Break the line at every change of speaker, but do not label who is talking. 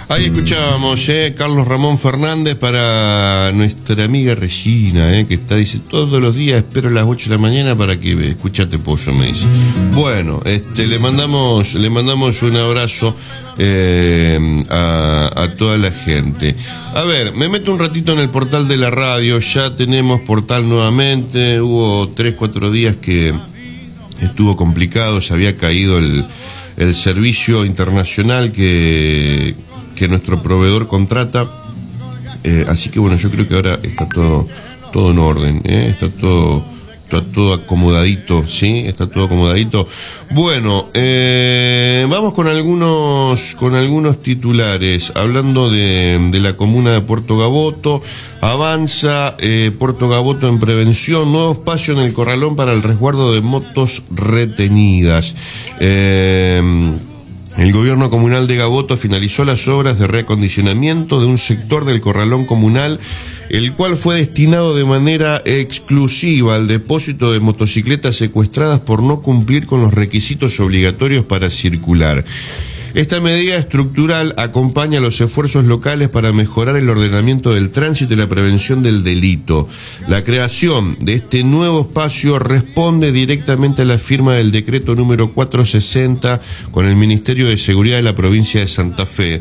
Ahí escuchábamos, Carlos Ramón Fernández para nuestra amiga Regina, que dice, todos los días espero a las 8 de la mañana para que escuchate pollo, me dice. Bueno, le mandamos un abrazo a toda la gente. A ver, me meto un ratito en el portal de la radio, ya tenemos portal nuevamente, hubo 3-4 días que estuvo complicado, se había caído el servicio internacional que nuestro proveedor contrata, así que bueno, yo creo que ahora está todo en orden, está todo acomodadito, ¿sí? Está todo acomodadito. Bueno, vamos con algunos titulares, hablando de la comuna de Puerto Gaboto. Avanza Puerto Gaboto en prevención, nuevo espacio en el corralón para el resguardo de motos retenidas. El gobierno comunal de Gaboto finalizó las obras de reacondicionamiento de un sector del corralón comunal, el cual fue destinado de manera exclusiva al depósito de motocicletas secuestradas por no cumplir con los requisitos obligatorios para circular. Esta medida estructural acompaña los esfuerzos locales para mejorar el ordenamiento del tránsito y la prevención del delito. La creación de este nuevo espacio responde directamente a la firma del decreto número 460 con el Ministerio de Seguridad de la provincia de Santa Fe,